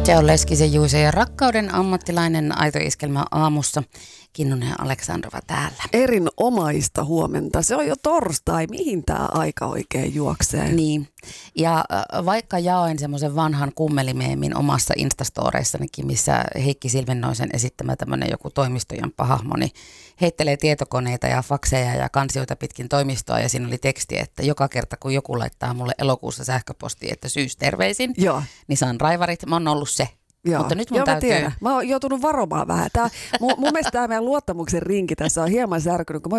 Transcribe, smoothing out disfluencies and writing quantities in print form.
Se on Leskisen Juise ja rakkauden ammattilainen Aito Iskelmä aamussa. Kinnunen ja Aleksandrova täällä. Erinomaista huomenta. Se on jo torstai. Mihin tämä aika oikein juoksee? Niin. Ja vaikka jaoin semmoisen vanhan kummelimeemin omassa Instastoreissanikin, missä Heikki Silvennoisen esittämä tämmöinen joku toimistojamppa-hahmo, niin heittelee tietokoneita ja fakseja ja kansioita pitkin toimistoa, ja siinä oli teksti, että joka kerta kun joku laittaa mulle elokuussa sähköpostia, että syysterveisin, niin saan raivarit. Mä oon ollut se. Joo. Mutta nyt mun täytyy... Mä oon joutunut varomaan vähän. Mun mielestä tämä meidän luottamuksen rinki tässä on hieman särkynyt, kun mä